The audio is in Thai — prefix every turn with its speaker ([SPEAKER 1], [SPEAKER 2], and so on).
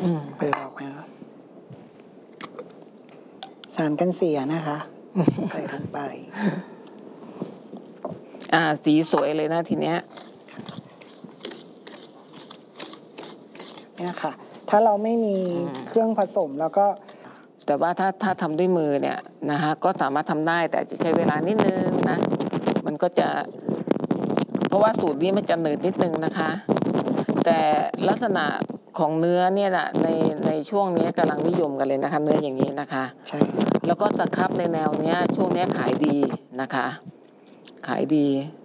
[SPEAKER 1] เปิดออกมาสารกันเสียนะคะใส่ลงไป
[SPEAKER 2] สีสวยเลยนะทีเนี้ย
[SPEAKER 1] เนี่ยค่ะถ้าเราไม่มีเครื่องผสมแล้วก็
[SPEAKER 2] แต่ว่าถ้าทำด้วยมือเนี่ยนะคะก็สามารถทำได้แต่จะใช้เวลานิดนึงนะมันก็จะเพราะว่าสูตรนี้มันจะหนืดนิดนึงนะคะแต่ลักษณะของเนื้อเนี่ยนะในช่วงนี้กำลังนิยมกันเลยนะคะเนื้ออย่างนี้นะคะ
[SPEAKER 1] ใช่
[SPEAKER 2] แล้วก็ตะครับในแนวเนี้ยช่วงนี้ขายดีนะคะขายดี